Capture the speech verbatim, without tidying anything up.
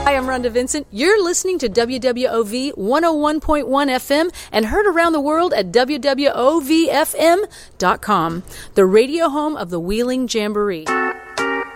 Hi, I'm Rhonda Vincent. You're listening to W W O V one oh one point one F M and heard around the world at W W O V F M dot com, the radio home of the Wheeling Jamboree.